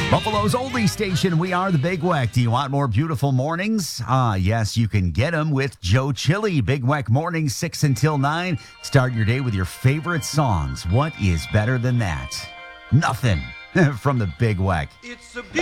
Buffalo's oldie station, we are the Big Weck. Do you want more beautiful mornings? Yes, you can get them with Joe Chili. Big Weck mornings, 6 until 9. Start your day with your favorite songs. What is better than that? Nothing from the Big Weck.